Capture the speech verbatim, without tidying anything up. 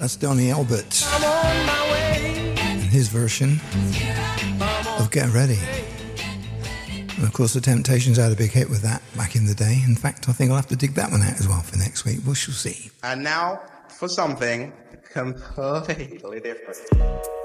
That's Donny Elbert and his version of Get Ready. And of course the Temptations had a big hit with that back in the day. In fact, I think I'll have to dig that one out as well for next week. We shall see. And now for something completely different.